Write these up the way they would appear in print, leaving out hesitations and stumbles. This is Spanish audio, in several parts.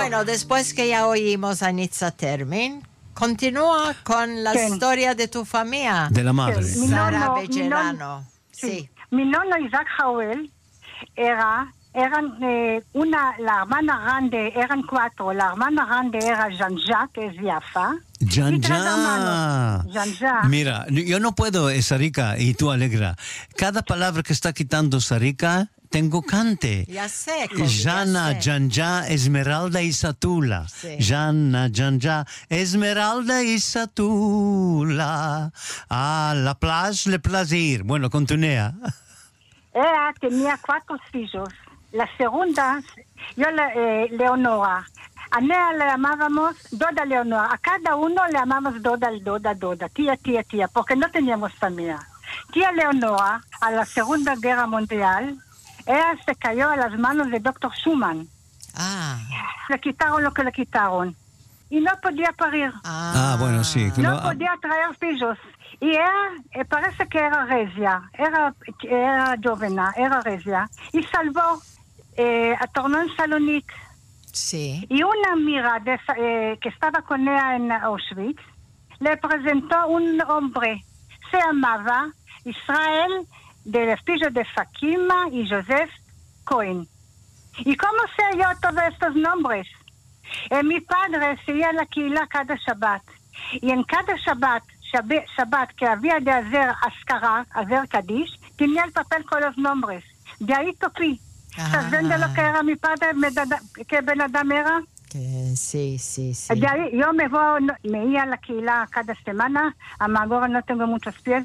Bueno, después que ya oímos a Nitza Termin, continúa con la historia de tu familia. De la madre. Sara Bejerano. Sí. Mi nono Isaac Howell eran la hermana grande, eran 4. La hermana grande era Jean-Jacques, que es Yafa. Jean-Jacques. Mira, yo no puedo, Sarika, y tú, Alegra. Cada palabra que está quitando Sarika, tengo cante. Ya sé. Jana, Janja, Esmeralda y Satula. Sí. Jana, Janja, Esmeralda y Satula. A la plage, le plaisir. Bueno, continúa. Ella tenía 4 hijos. La segunda, Leonora. A ella le llamábamos Doda Leonora. A cada uno le llamábamos Doda, tía, porque no teníamos familia. Tía Leonora, a la Segunda Guerra Mundial, ella se cayó a las manos de Dr. Schumann. Le quitaron lo que le quitaron. Y no podía parir. Bueno, sí. No podía traer hijos. Y ella, parece que era regia. Era jovena, era regia. Y salvó, tornó en Salonique. Sí. Y una amiga que estaba con ella en Auschwitz le presentó un hombre. Se llamaba Israel del Espillo de Fatima y Joseph Cohen. ¿Y cómo sé yo todos estos nombres? Mi padre se iba a la Kehila cada Shabbat. Y en cada Shabbat que había de hacer Askara, hacer Kaddish, tenía el papel con los nombres. De ahí topí. ¿Sabes de lo que era mi padre? ¿Qué Ben Adam era? Sí. De ahí yo me iba a la Kehila cada semana. Ahora no tengo muchos pies,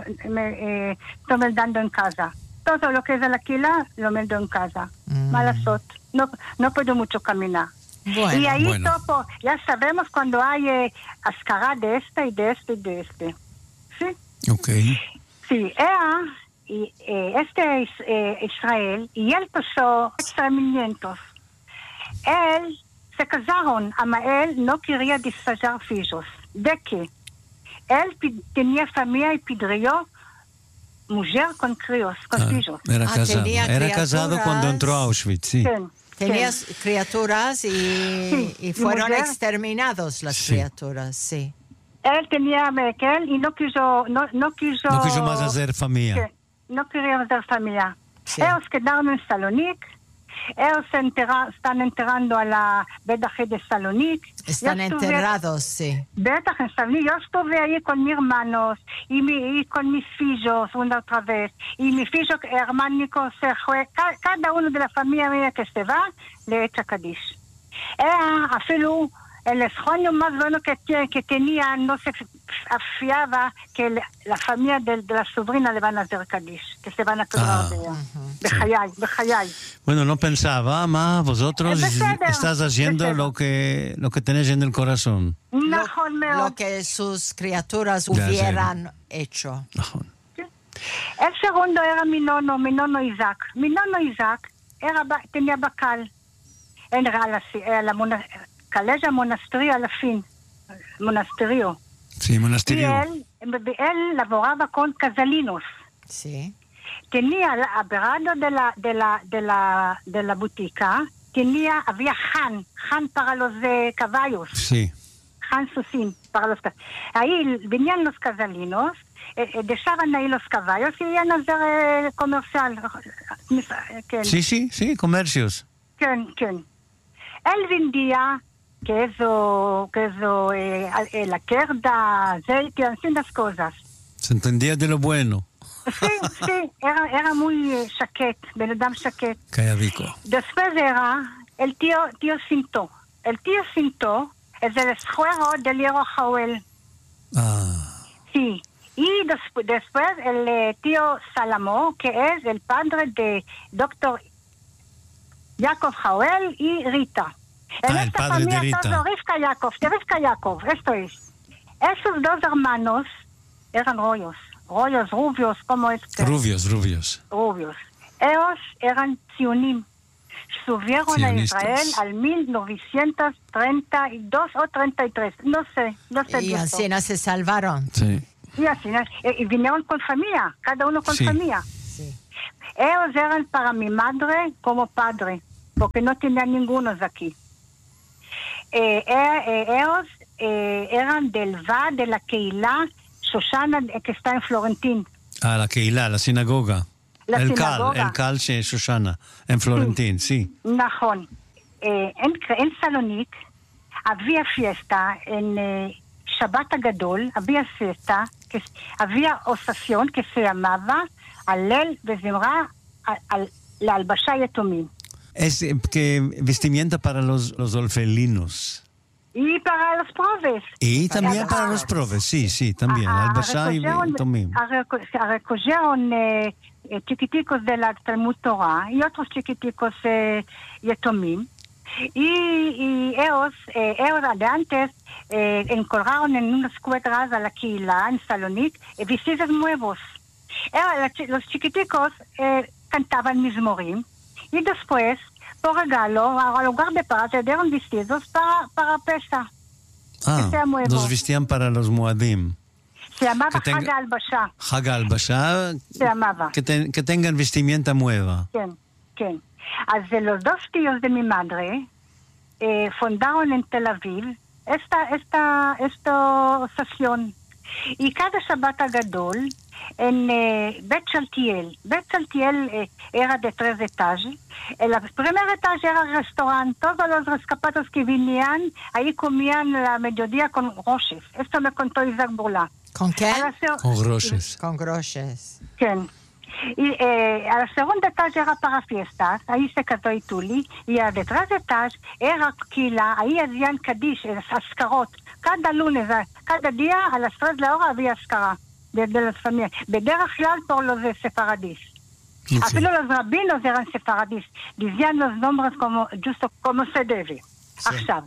estoy meldando en casa. Todo lo que es de la Kehila lo meldo en casa. Malasot. No puedo mucho caminar. Bueno, y ahí topo, ya sabemos cuando hay Askara de este y de este y de este. ¿Sí? Ok. Sí, y Israel, y él pasó extrañamientos. Él se casaron, ama él no quería desarrollar hijos. ¿De qué? Él tenía familia y pidió mujer con críos, con hijos. Era casado cuando entró a Auschwitz, sí. Tenía criaturas y fueron exterminados las criaturas, sí. Él tenía Merkel y no quiso más hacer familia. No quería hacer familia. Sí. Ellos quedaron en Salonique. Ellos están enterrando a la Bedaje de Salonique. Están enterrados, sí. Bedaje en Salonique. Yo estuve ahí con mis hermanos y con mis hijos una otra vez. Y mi hijo hermánico se fue. Cada uno de la familia mía que se va, le echa Kaddish. Afilo, el escoño más bueno que tenía no se afiaba que la familia de la sobrina le van a hacer Kaddish, que se van a quedar de ella. Bejayay. Bueno, no pensaba, vosotros estás haciendo lo que tenéis en el corazón. Lo que sus criaturas hubieran hecho. El segundo era mi nono Isaac. Mi nono Isaac tenía bacal en la Colegio Monasterio a la fin. Monasterio. Sí, monasterio. Y él laboraba con casalinos. Sí. Tenía al lado de la botica, había Han para los caballos. Sí. Han Susin para los caballos. Ahí venían los casalinos, dejaban ahí los caballos y iban a hacer comercial. Sí, comercios. ¿Quién? Él vendía queso, la querda, aceite, así las cosas. Se entendía de lo bueno. Sí, era muy chaquet, Ben Adam chaquet. Calladico. Después era el tío Cinto. El tío Cinto es el esfuerzo del Liero Howell. Sí. Y después el tío Salamo, que es el padre de Dr. Jacob Howell y Rita. En el esta padre familia de Rita. todo Rivka Yaakov, esto es. Esos dos hermanos eran rubios, rubios, ¿cómo es que? Rubios. Ellos eran tzionim. Subieron a Israel al 1932 o 33, no sé. Y así no se salvaron. Sí. Y así, y vinieron con familia, cada uno con familia. Sí. Ellos eran para mi madre como padre, porque no tenía ningunos aquí. ellos eran del VA de la Keilah Shoshana, que está en Florentín. La Keilah, la sinagoga. El Kal של שושנה, en Florentín, sí. נכון. En סלוניק, había fiesta en Shabbat הגדול, había fiesta, había osación que se llamaba הלל וזמרה להלבשה יתומים. Es que vestimenta para los orfelinos. Y para los profes. Y también para los profes, sí, también. Albasha y Tomim. Recogieron chiquiticos de la Talmud Torah y otros chiquiticos yetomim. Y ellos de antes encolgaron en unas cuadras a la Keilah en Salonic vestidos nuevos. Los chiquiticos cantaban mismorim y después por regalo, al lugar de paz, se dieron vestidos para Pesach. Los vestían para los Moadim. Se llamaba Hag al-Basha. Hag al-Basha. Se llamaba. Que tengan vestimenta nueva. כן. אז los dos tíos de mi madre fundaron en Tel Aviv esta asociación. Y cada Shabbat Agadol en Bet Shaltiel. Bet Shaltiel era de 3 etajes. El primer etaje era el restaurante. Todos los rescatados que venían, ahí comían la mediodía con roches. Esto me contó Isaac Burla. ¿Con qué? Con groches. Con groches. כן. Y a la segunda etaje era para fiestas, ahí se casó Ituli, y a detrás de etaje era Keilah, ahí hacían Kaddish, ascarot. Cada lunes, cada día a las 3 de la hora había ascara de las familias. בדרך כלל por los sefaradis. Afilo los rabinos eran sefaradis. Decían los nombres como se debe. עכשיו,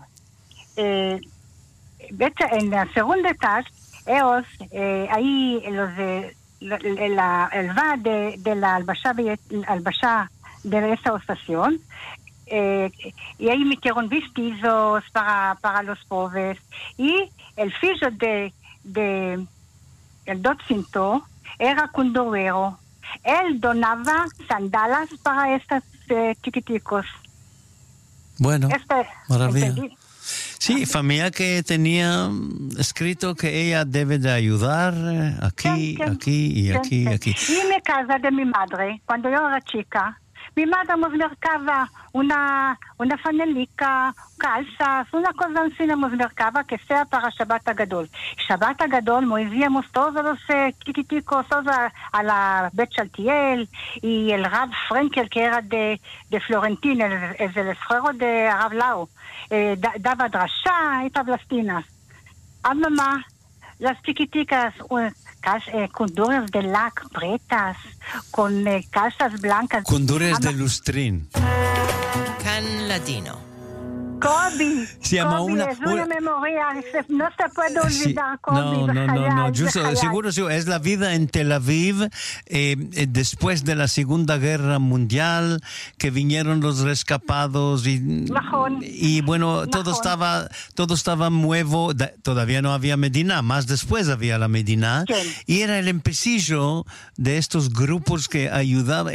en la segunda etaje, ellos, ahí el VA de la albasha de esa estación, y ahí metieron vestidos para los pobres, y el filho de el Dotcinto era cundorero. Él donaba sandalas para estos chiquiticos. Bueno, maravilla. Sí, familia que tenía escrito que ella debe de ayudar aquí. Y en mi casa de mi madre, cuando yo era chica, mi madre nos mercaba una fanelica, calzas, una cosa así nos mercaba que sea para Shabbat Agadol. Shabbat Agadol movíamos todos los chiquiticos a la Bet Shaltiel, y el Rav Frenkel, que era de Florentín, el esfuero de Rav Lau, daba drasha y tablastinas. A mamá, las chiquiticas, con dures de lac pretas, con calzas blancas. Con dures de lustrín. Can Ladino. Kobe. Se llama Kobe es una memoria, no se puede olvidar Kobe. No, justo, seguro, es la vida en Tel Aviv después de la Segunda Guerra Mundial, que vinieron los rescapados y bueno, todo estaba nuevo, todavía no había Medina, más después había la Medina, y era el empecillo de estos grupos que ayudaban.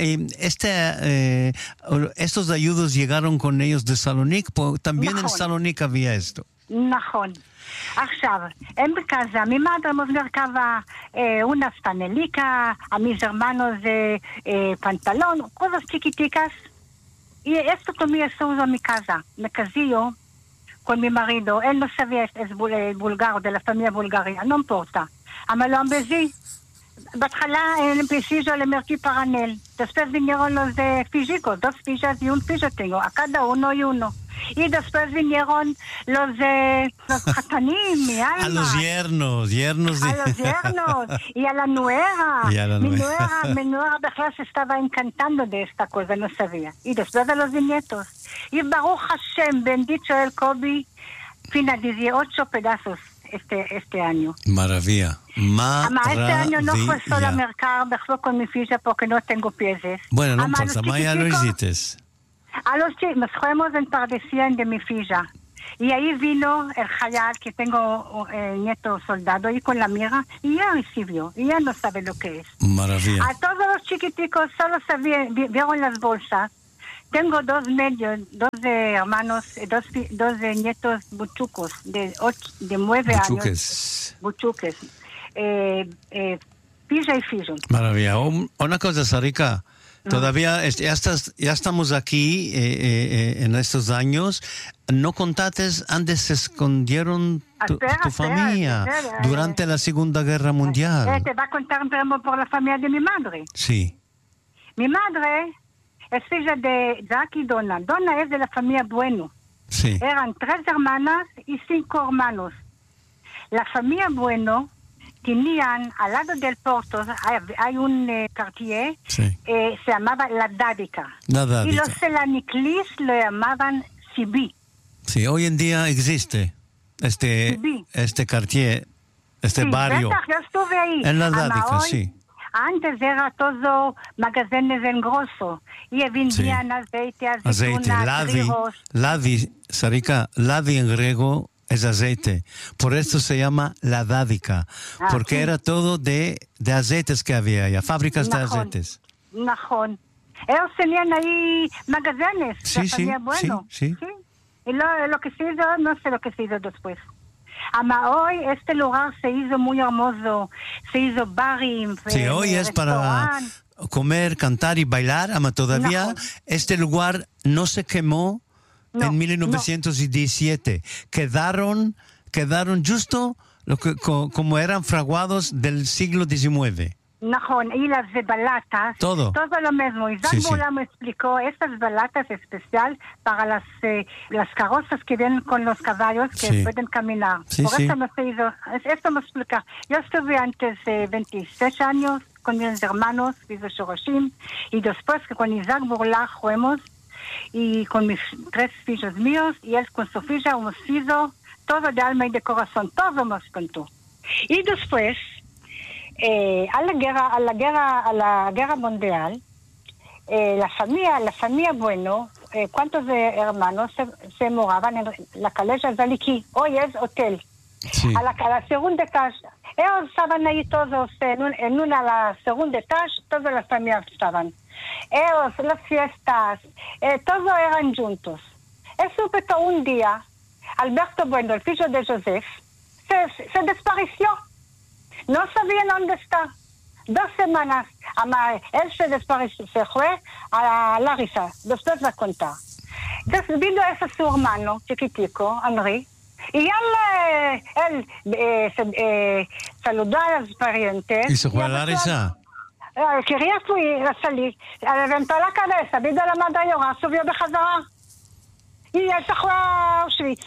Estos ayudos llegaron con ellos de Salonic, también en Salonic había esto. נכון. עכשיו, הם בכזה, mi madre nos mercaba una fanelica, a mis hermanos pantalón, cosas chiquiticas. Y esto tomé eso uso en mi casa. Me casé yo con mi marido. Él no sabía es bulgaro, de la familia bulgaria, no importa. אבל לא מבזי. בהתחלה empecé yo le merquí para él. Después vinieron los físicos, 2 fichas y un ficho tengo, a cada uno y uno. Y después vinieron los jatanim, mi alma. A los yernos. A los yernos. Y a la nuera. Mi nuera בכלל se estaba encantando de esta cosa, no sabía. Y después de los nietos. Y Baruch Hashem, bendito el Kobe, fina 18 pedazos este año. Maravilla. Este año no fue solo a mercar, dejó con mi ficha porque no tengo pies. Bueno, no importa, ya lo hiciste. A los chicos nos fuimos en Pardesía de mi filla. Y ahí vino el Hayal, que tengo nieto soldado, y con la mira, y ya recibió, y ya no sabe lo que es. Maravilla. A todos los chiquiticos solo vieron las bolsas. tengo dos medios, dos hermanos, dos nietos buchucos de 9 años. Buchuques. Pilla y fillo. Maravilla. Una cosa, Sarika, todavía ya estamos aquí en estos años. No contates, antes se escondieron tu familia durante la Segunda Guerra Mundial. Te va a contar un poco por la familia de mi madre. Sí. Mi madre es hija de Jack y Donna. Donna es de la familia Bueno. Sí. Eran 3 hermanas y 5 hermanos. La familia Bueno tenían al lado del puerto, hay un quartier, se llamaba La Dádica. Y los selaniclis lo llamaban Sibí. Sí, hoy en día existe este quartier, barrio. Yo estuve ahí. En La Dádica, sí. Antes era todo magazones en grosso. Y vendían aceite, Lavi, Sarika, Lavi en griego es aceite. Por eso se llama La Dádica. Porque era todo de aceites que había allá, fábricas de aceites. Najón. Ellos tenían ahí magazones. Sí. Y lo que se hizo, no sé lo que se hizo después. Hoy este lugar se hizo muy hermoso. Se hizo barim. Sí, hoy es para comer, cantar y bailar. Ama todavía este lugar no se quemó en 1917. Quedaron justo como eran fraguados del siglo XIX. Y las balatas, todo lo mismo. Isaac Bola me explicó estas balatas especial para las carrozas que vienen con los caballos que pueden caminar. Por eso me he ido, esto me explica. Yo estuve antes 26 años con mis hermanos, y después que con Isaac Bola fuimos, y con mis 3 hijos míos, y él con su hija hemos sido todo de alma y de corazón, todo nos contó. Y después, a la guerra mundial, la familia Bueno, ¿cuántos hermanos se moraban en la calle Zaliki? Hoy es hotel. Sí. A la segunda etage. Ellos estaban ahí todos en la segunda etage, todas las familias estaban. Ellos, las fiestas, todos eran juntos. Eso pero un día, Alberto Bueno, el hijo de Joseph, se desapareció. No sabían dónde está. 2 semanas. Él se desapareció, se fue a Larissa. Después va a contar. Entonces vino ese su hermano chiquitico, Henry, y él saludó a los parientes. ¿Y se fue a Larissa? Quería salir. Levantó la cabeza, vino la madre llorar, subió de Hazara. Y él se fue a Auschwitz.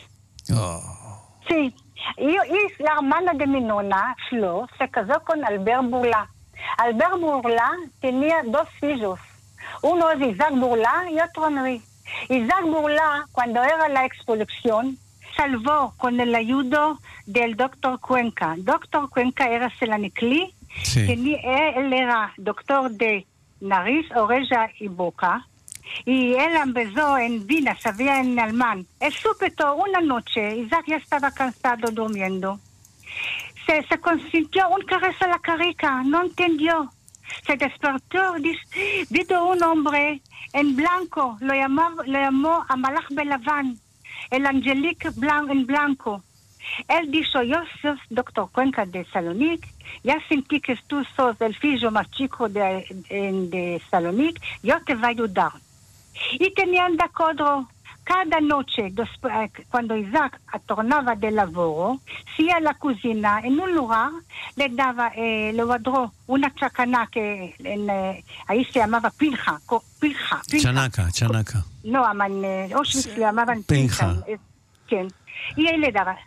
Sí. Y la hermana de mi nona, Flo, se casó con Albert Bourla. Albert Bourla tenía 2 hijos. Uno es Isaac Bourla y otro Henry. Isaac Bourla, cuando era la expulsión, salvó con el ayuda del doctor Cuenca. Doctor Cuenca era selanicli. Él era doctor de nariz, oreja y boca. Y él empezó en Viena, sabía en alemán. Él súbito una noche, Isaac ya estaba cansado durmiendo. Se consintió un carez a la carica, no entendió. Se despertó, vio un hombre en blanco, lo llamó a Malach Belavan, el Angelique en blanco. Él dijo, yo soy doctor Cuenca de Salonic, ya sentí que tú sos el hijo más chico de Salonic, yo te voy a ayudar. Y tenían de acuerdo, cada noche, cuando Isaac tornaba de laboro, si a la cocina, en un lugar, le daba, le guardó una chacana que ahí se llamaba pilja. Chanaka. No, Auschwitz le llamaban pilja. Y él le daba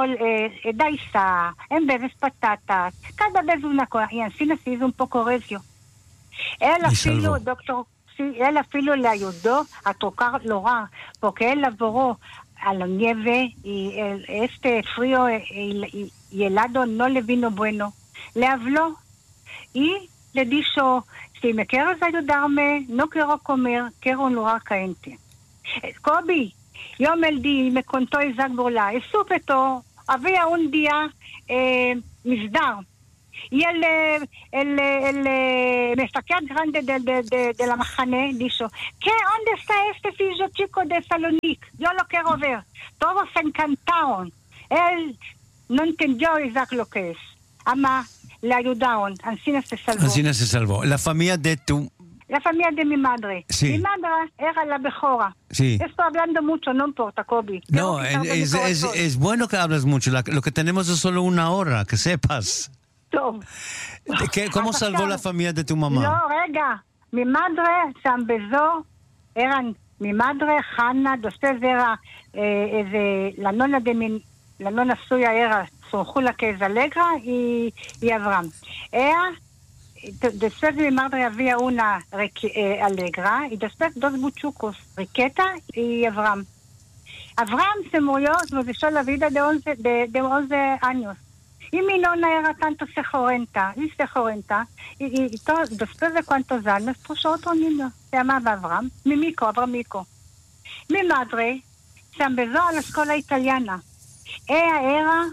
daisa, en vez de patatas, cada vez una cosa, y así se hizo un poco recio. Él afilo, doctor. Sí, él afilo le ayudó a tocar Laurent, porque él laboró a la nieve y este frío y helado no le vino bueno. Le habló y le dijo, si me quieres ayudarme, no quiero comer, quiero un lugar caliente. Kobe, yo me contó Isaac Bourla, y súbito había un día misdar, Y el mefaked grande de la Mahane dijo, ¿dónde está este filho chico de Salonique? Yo lo quiero ver. Todos se encantaron. Él no entendió exacto lo que es. Ama, le ayudaron. Ancina se salvó. Ancina se salvó. La familia de mi madre. Sí. Mi madre era la mejora. Sí. Estoy hablando mucho, no importa, Kobe. No, es bueno que hablas mucho. Lo que tenemos es solo una hora, que sepas. ¿Cómo salvó la familia de tu mamá? No, rega. Mi madre se empezó, mi madre, Hanna, después era la nona suya era Sonjula, que es Alegra, y Abraham. Después de mi madre había una Alegra, y después dos buchucos, Riqueta y Abraham. Abraham se murió, nos dejó la vida de 11 años. Y mi nona era tanto sejorenta, y todo, después de cuántos años, puso otro niño, se llamaba Abraham Mico. Mi madre se empezó a la escuela italiana. Ella era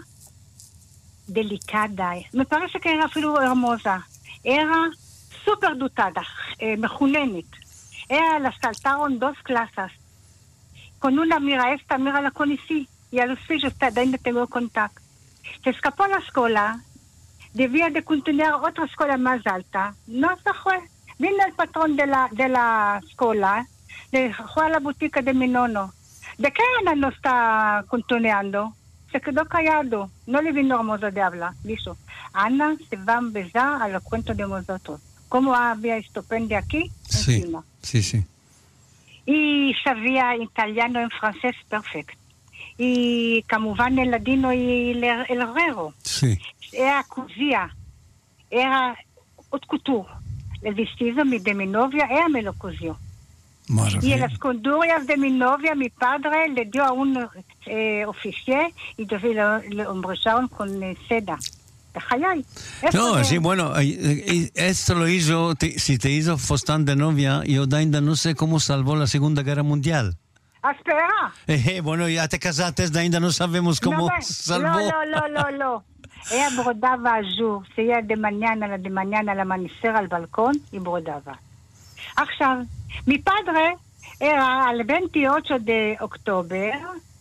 delicada, me parece que era אפילו hermosa, era súper dotada, mejunenit. Ella la saltaron 2 clases. Con una mira la conocí, y a los hijos todavía tengo contacto. Se escapó a la escuela, debía de continuar otra escuela más alta, no se fue. Vino el patrón de la escuela, le dejó a la boutique de mi nono. ¿De qué Ana no está continuando? Se quedó callado, no le vino hermoso de hablar. Dijo, Ana se va a empezar a los cuentos de nosotros. ¿Cómo había estupendo aquí? Sí, encima. sí. Y sabía italiano y francés perfecto. Y כמובן el ladino y el herrero. Sí. Era cosía, era haute couture. El vestido de mi novia, ella me lo cosió. Maravilla. Y en las condurias de mi novia, mi padre le dio a un oficial y le embrocharon con seda. No, sí, bueno, esto lo hizo, si te hizo Fostán de novia, yo ainda no sé cómo salvó la Segunda Guerra Mundial. Espera. Bueno, ya te casaste, ainda no sabemos cómo salvó. No. Ella brodaba a jour, se iba de mañana al amanecer al balcón y brodaba. עכשיו, mi padre era el 28 de octubre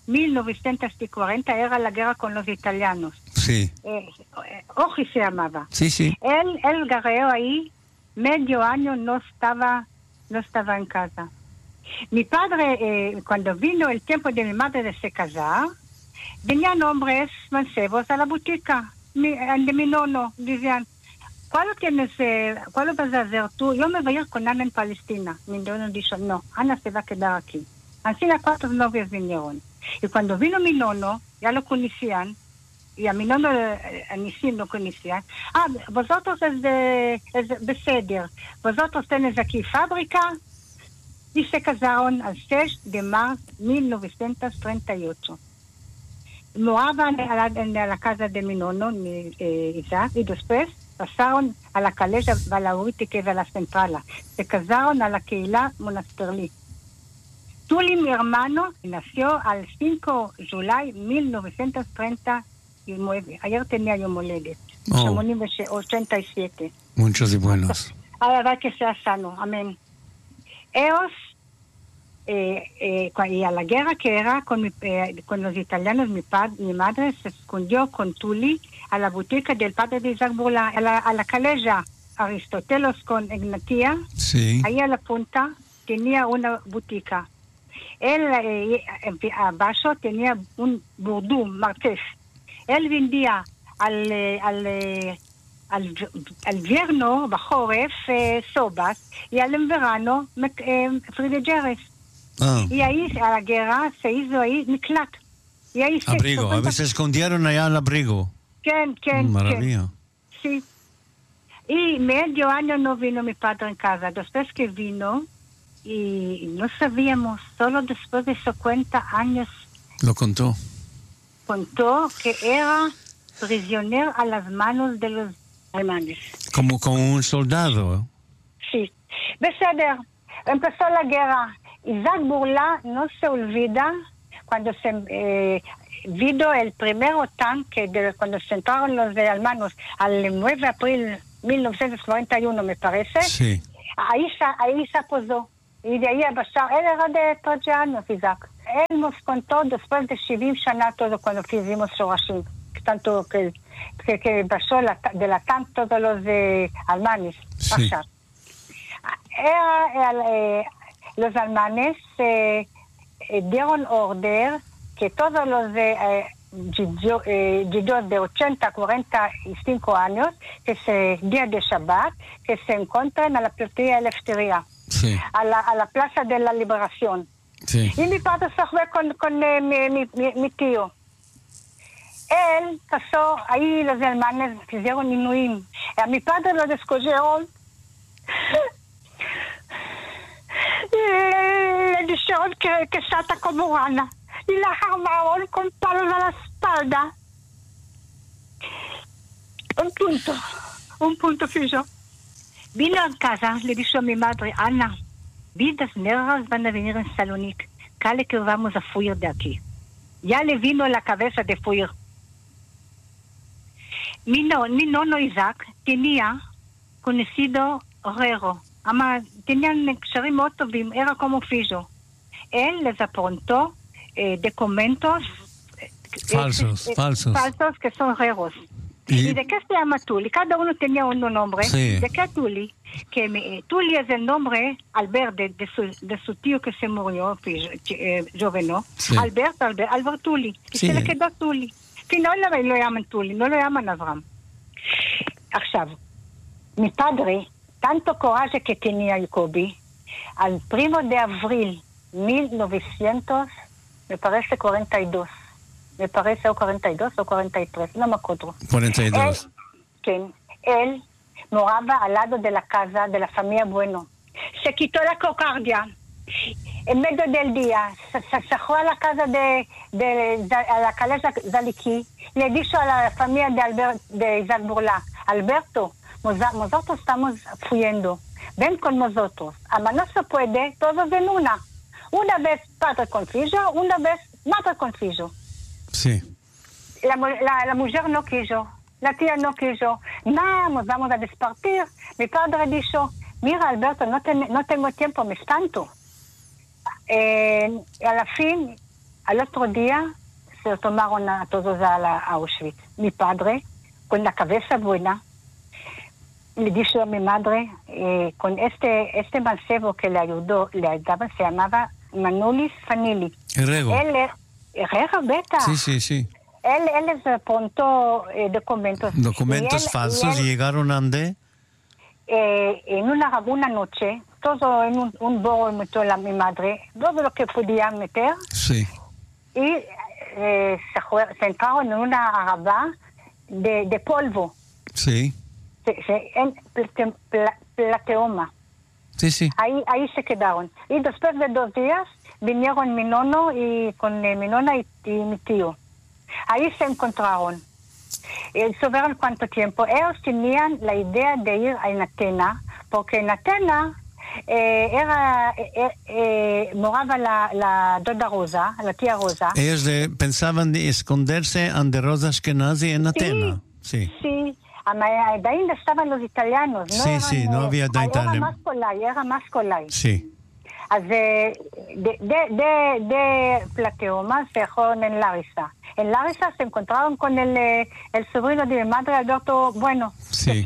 1940, era la guerra con los italianos. Sí. Oji se llamaba. Sí. Él garreó ahí, medio año no estaba en casa. Mi padre, cuando vino el tiempo de mi madre de se casar, venían hombres mancebos a la botica de mi nono. Decían, ¿cuál vas a hacer tú? Yo me voy a ir con Ana en Palestina. Mi nono dijo, no, Ana se va a quedar aquí. Así las 4 novias vinieron. Y cuando vino mi nono, ya lo conocían, y a mi nono a Nisim lo conocían. Vosotros es beseder. Vosotros tenéis aquí fábrica. Y se casaron el 6 de marzo de 1938. Moraban en la casa de mi nono, Isaac, y después pasaron a la Calleja Valauriti, que es la central. Se casaron a la Keilah Monasterli. Tuli, mi hermano, nació el 5 de julio de 1939. Ayer tenía yo moledet. 87. Muchos y buenos. A verdad que sea sano. Amén. Ellos, y a la guerra que era con los italianos, mi madre se escondió con Tuli a la botica del padre de Isaac Burla, a la Calleja Aristotelos con Ignatia. Sí. Ahí a la punta tenía una botica. Él abajo tenía un burdú, martés. Él vendía al invierno, בחורף, sobas, y al verano, frigideres. Y ahí, a la guerra, se hizo ahí miklat. Y ahí abrigo, a veces se escondieron allá al abrigo. Maravilla. Sí. Y medio año no vino mi padre en casa. Después que vino, y no sabíamos, solo después de 50 años. Lo contó. Contó que era prisionero a las manos de los alemanes. Como un soldado. Sí. Beseder, empezó la guerra. Isaac Burla no se olvida cuando vino el primer OTAN cuando se entraron los alemanes al 9 de abril 1941, me parece. Sí. Ahí se posó. Y de ahí a Bashar, él era de 13 años, Isaac. Él nos contó después de 70 semanas todo cuando hicimos Shorashim. Tanto que pasó de la tanto todos los alemanes. Sí. Los alemanes dieron orden que todos los judíos de 80, 45 años, que se día de Shabbat, que se encuentren a la platea Eleftheria, sí. a la Plaza de la Liberación. Sí. Y mi padre se fue con mi tío. Él pasó, ahí los alemanes hicieron inuim. A mi padre lo descogieron. Le dijeron que salta como rana. Y la armaron con palos a la espalda. Un punto fijo. Vino a casa, le dijo a mi madre, Ana, vidas negras van a venir en Salónica. Cale que vamos a fuir de aquí. Ya le vino la cabeza de fuir. Mi nono Isaac tenía conocido herrero. Tenían קשרים מאוד טובים, era como fijo. Él les apuntó documentos falsos que son herreros. ¿Y de qué se llama Tuli? Cada uno tenía un nombre. Sí. ¿De qué Tuli? Tuli es el nombre Albert de su tío que se murió, Joveno. Sí. Albert Tuli. Y Sí. se le quedó Tuli. Que no lo llaman Tuli, no lo llaman Avram. עכשיו, mi padre, tanto coraje que tenía Jacobi, al 1 de abril 1900, me parece 42. Me parece o 42 o 43, no me acuerdo. 42. Él moraba al lado de la casa de la familia Bueno. Se quitó la cocardia. En medio del día, se fue a la casa a la calle Zaliki. Le dijo a la familia de Isaac Burla, Alberto, nosotros estamos huyendo. Ven con nosotros. Ama no se puede, todos en una. Una vez padre con hijo, una vez madre con hijo. Sí. La mujer no quiso, la tía no quiso. Nos vamos a despartir. Mi padre dijo, mira Alberto, no tengo tiempo, me espanto. A la fin, al otro día, se tomaron a todos a Auschwitz. Mi padre, con la cabeza buena, le dijo a mi madre, con este mancebo que le ayudaba, se llamaba Manulis Fanili. Herrero. Herrero, beta. Sí. Él les apuntó documentos. Documentos falsos llegaron a dónde? En una noche, todo en un bol metió mi madre, todo lo que podía meter. Sí. Y se entraron en una araba de polvo. Sí. En plateoma. Sí. Ahí se quedaron. Y después de 2 días vinieron mi nono y con mi nona y mi tío. Ahí se encontraron. ¿Saben cuánto tiempo? Ellos tenían la idea de ir a Atena, porque en Atena moraba la doda Rosa, la tía Rosa. Ellos pensaban de esconderse ante Rosa Ashkenazi en Atena. Sí. De ahí estaban los italianos, ¿no? Sí, no había de Italia. Era más colay. Sí. De plateoma se fueron en Larissa. En Larissa se encontraron con el sobrino de mi madre, Alberto Bueno. Sí.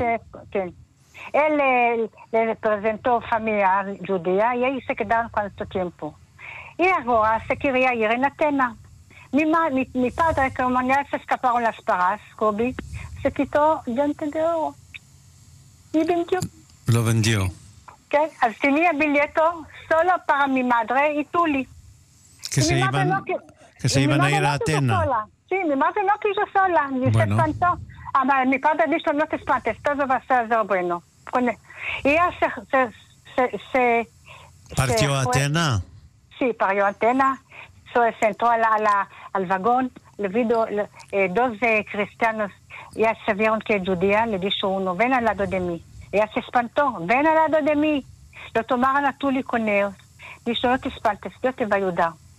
Él le presentó familia judía y ahí se quedaron cuánto tiempo. Y ahora se quería ir en Atena. Mi padre, como ya se escaparon las paras, Kobe, se quitó diente de oro. Y vendió. Lo vendió. Okay. Tenía billete solo para mi madre y Tuli. Que se iban a ir a Atena. Sí, mi madre no quiso sola. Y se espantó. Mi padre dijo, no te espantes, todo va a ser bueno. Y ella se ¿Partió a Atena? Sí, partió a Atena. Se entró al vagón. Le vio 12 cristianos. Ya se vieron que es judía. Le dijo uno, ven al lado de mí. Ella se espantó, ven al lado de mí. Lo tomaron a Tuli con ellos. Dijo, no te espantes, Dios te va a ayudar.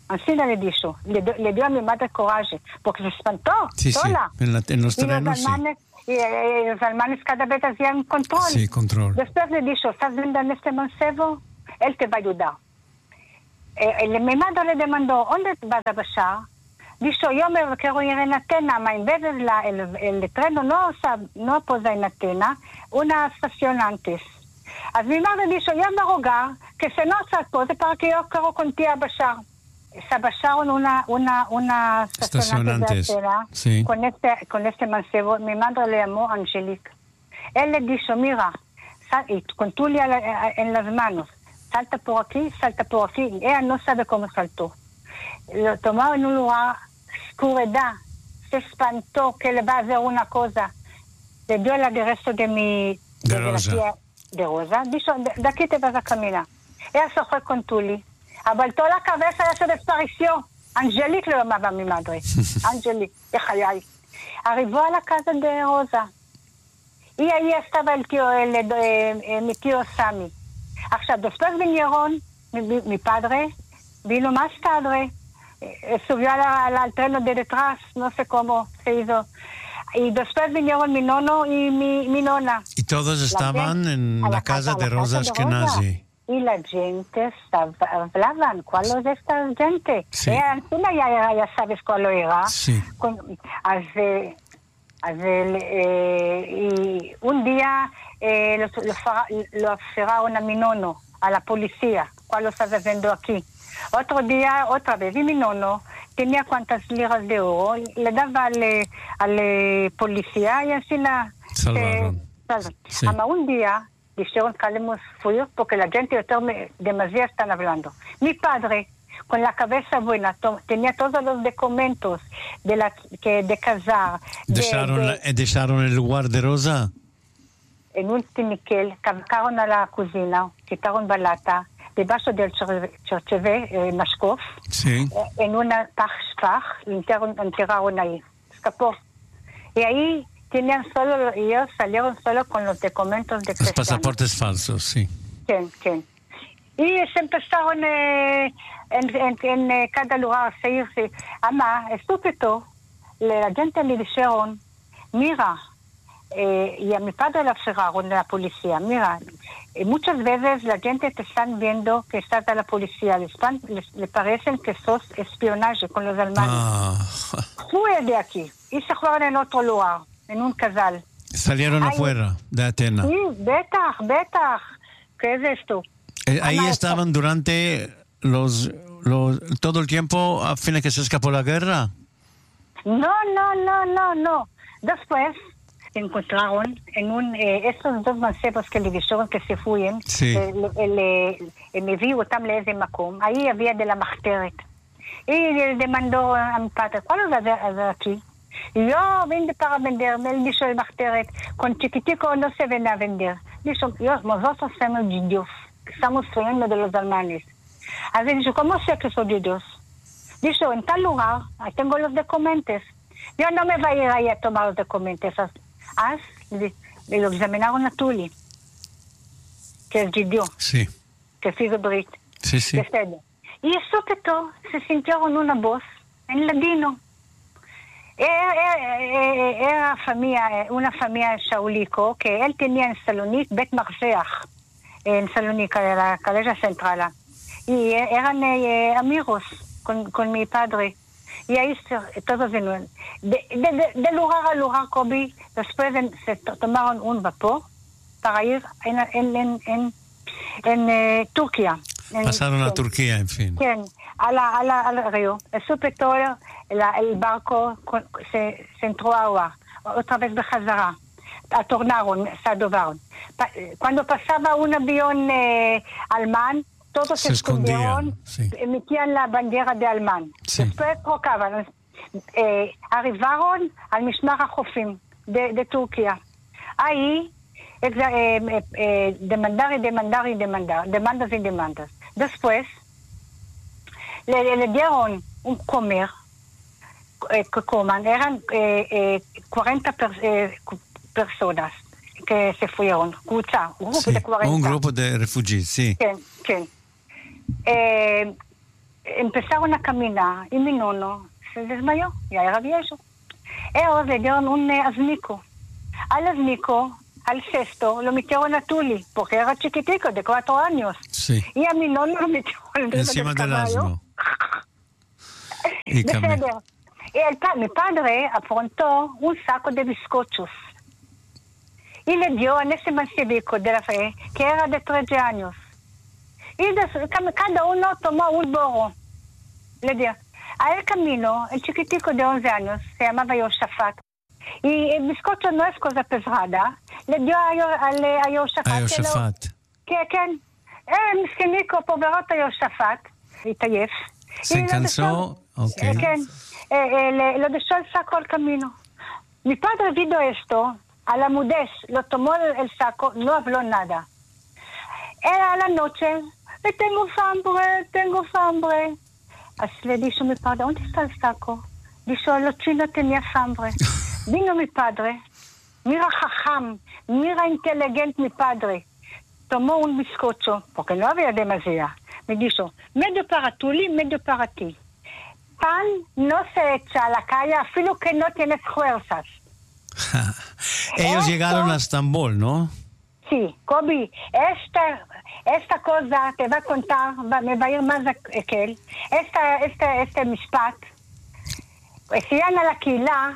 Así le dijo. Le dio a mi madre coraje, porque se espantó sola. Sí, en los terrenos, y los alemanes cada vez hacían control. Sí, control. Después le dijo, ¿estás viendo en este mancebo? Él te va a ayudar. Mi madre le demandó, ¿dónde vas a bajar? Dijo, yo me quiero ir en Atenas, pero en vez de el tren no posa en Atenas, una estación antes. Así mi madre dijo, yo me rogar que se no se pose para que yo quiero contigo a bajar. Se bajaron una estación antes de Atenas, sí. con este mancebo. Mi madre le llamó Angelique. Él le dijo, mira, con Tulia en las manos, salta por aquí. Ella no sabe cómo saltó. Lo tomó en un lugar, oscuridad, se espantó que le va a hacer una cosa. Le dio el aderezo de Rosa. Dijo, de aquí te vas a caminar. Ella se fue con Tuli. Abaltó la cabeza y se desapareció. Angelique le llamaba a mi madre. Angelique, de arribó a la casa de Rosa. Y ahí estaba mi tío Sammy. Después vinieron, mi padre vino más tarde, subió al tren de detrás, no sé cómo se hizo. Y después vinieron mi nono y mi nona. Y todos estaban en la casa de Rosa Ashkenazi. Y la gente hablaban, ¿cuál es esta gente? Sí. Ya sabes cuál era. Sí. Y un día lo aferraron a mi nono, a la policía. ¿Cuál lo estás haciendo aquí? Otro día, otra vez, y mi nono tenía cuantas liras de oro, le daba a la policía y así la salvaron. Sí. Un día dijeron que hemos fuido porque la gente demasiado están hablando. Mi padre, con la cabeza buena, tenía todos los documentos de casar. ¿Dejaron el lugar de Rosa? En un tiniquel, cavaron a la cocina, quitaron balata, debajo del Cherchevé, Mashkov, sí. En una pach, enterraron ahí. Escapó. Y ahí ellos salieron solo con los documentos de los pasaportes falsos, sí. ¿Quién? Y se empezaron en cada lugar a seguirse. Estúpido, la gente le dijeron, mira, y a mi padre le cerraron a la policía, mira, muchas veces la gente te están viendo que estás a la policía, le parecen que sos espionaje con los alemanes. Fue de aquí y se fueron en otro lugar, en un casal. Salieron afuera de Atenas. Sí, betach. ¿Qué es esto? Ahí estaban durante todo el tiempo a fin de que se escapó la guerra. No. Después se encontraron en esos dos mancebos que le dijeron que se fueron. Sí. Me vi de Macom. Ahí había de la Machteret. Y le demandó a mi padre, ¿cuál es la aquí? Y yo vine para venderme. Él dijo el Machteret, con chiquitico no se ven a vender. Dijo, nosotros somos judíos. Estamos suyendo de los alemanes. Así dijo, ¿cómo sé que soy judíos? Dijo, en tal lugar, ahí tengo los documentos. Yo no me voy a ir ahí a tomar los documentos. Le lo examinaron a Tuli, que es judío, sí. que es hijo brit. Sí. Y eso que todo, se sintieron una voz en ladino. Era una familia shaulico que él tenía en Salonique, Bet Marseach, en Salónica, de la Calleja Central. Y eran amigos con mi padre. Y ahí todos de lugar a lugar, Kobe, después se tomaron un vapor para ir en Turquía. Pasaron a Turquía, en fin. Al río. Supe todo, el barco se entró agua, otra vez de Hazara. Se adobaron. Cuando pasaba un avión alemán, todos se escondieron, sí. Emitían la bandera de alemán. Sí. Después trocaban. Arribaron al Mishmar HaChofim de Turquía. Ahí, demandas. Después, le dieron un comer, eran 40 personas que se fueron. Un grupo de 40. Un grupo de refugiados, sí. Sí. empezaron a caminar y mi nono se desmayó, ya era viejo. Ellos le dieron un asnico. Al asnico, al cesto, lo metieron a Tuli, porque era chiquitico, de 4 años. Sí. Y a mi nono lo metieron Encima del caballo. asno. Y בסדר. Mi padre approntó un saco de bizcochos y le dio a ese mancibico de la fe, que era de 13 años. Y cada uno tomó un borro. Le dio. Al camino, el chiquitico de 11 años, se llamaba Yoshafat. Y el bizcocho no es cosa pesada. Le dio a Yoshafat. A Yoshafat. כן. מסכניקו פה בראות היושפט, התעייף. Se cansó, ok. Lo dejó el saco al camino. Mi padre viendo esto, a la mudez, lo tomó el saco, no habló nada. Era a la noche, tengo hambre. Así le dijo mi padre, ¿dónde está el saco? Dijo, los chinos tenían hambre. Vino mi padre, mira jajam, mira inteligente mi padre. Tomó un bizcocho, porque no había demasiado. Me dijo, medio para Tuli, medio para ti. Pan no se echa a la calle, afilo que no tienes fuerzas. Ellos llegaron a Estambul, ¿no? Sí, Kobi, esta cosa te va a contar, me va a ir más que él. Este mispat, se llama la quila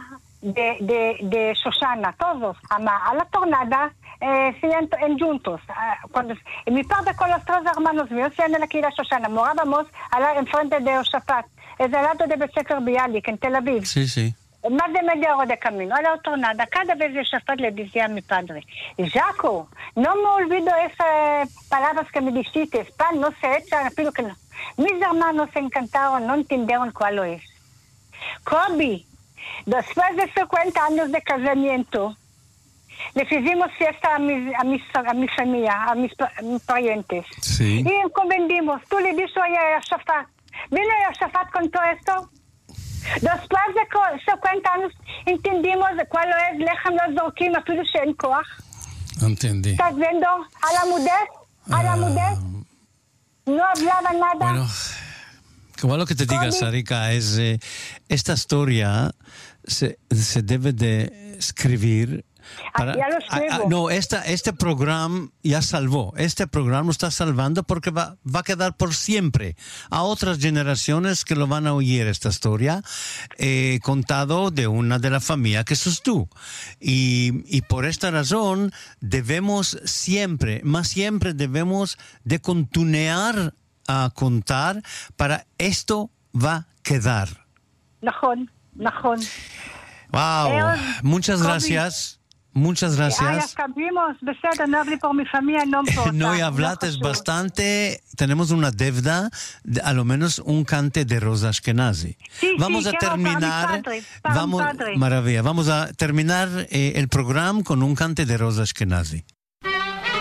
de Shoshana, todos, a la tornada, siguen juntos. Mi padre con los 3 hermanos míos se llama la quila Shoshana, morábamos enfrente de Yoshafat, es al lado de Beseker Bialik, en Tel Aviv. Sí, sí. Más de media hora de camino, a la tornada. Cada vez Yoshafat le decía a mi padre, Jaco, no me olvido esas palabras que me dijiste, pan no se echa, pero que no. Mis hermanos se encantaron, no entendieron cuál es. Kobi, después de 50 años de casamiento, le hicimos fiesta a mi familia, a mis parientes. Sí. Y encomendimos, tú le dices a Yoshafat, ¿vino Yoshafat con todo esto? Después de 50 años entendimos cuál es Lechem los Zorkim, afilo she'en koach. Entendí. ¿Estás viendo? A la mudez, no hablaba nada. Bueno, igual lo que te diga, Sarika, es esta historia se debe de escribir. Ya lo escribo. No, este programa ya salvó. Este programa lo está salvando porque va a quedar por siempre a otras generaciones que lo van a oír esta historia contado de una de la familia que sos tú. Y por esta razón debemos siempre debemos de continuar a contar para esto va a quedar. Najón. Wow, muchas gracias. Muchas gracias. No hablé por mi familia, no importa. No, y hablaste bastante. Tenemos una deuda, a lo menos un cante de Rosa Ashkenazi. Sí, vamos a terminar. Maravilla. Vamos a terminar el programa con un cante de Rosa Ashkenazi.